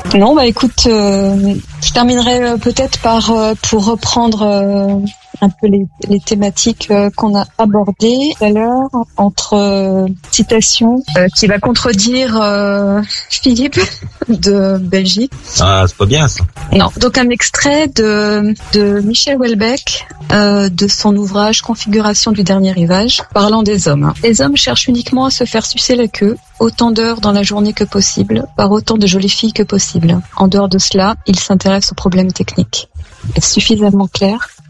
Non, bah écoute, je terminerai peut-être par pour reprendre un peu les thématiques qu'on a abordées tout à l'heure, entre citation qui va contredire Philippe de Belgique. Ah, c'est pas bien ça. Non, donc un extrait de Michel Houellebecq de son ouvrage Configuration du dernier rivage, parlant des hommes. Les hommes cherchent uniquement à se faire sucer la queue, autant d'heures dans la journée que possible, par autant de jolies filles que possible. En dehors de cela, ils s'intéressent aux problèmes techniques. Est-ce suffisamment clair ?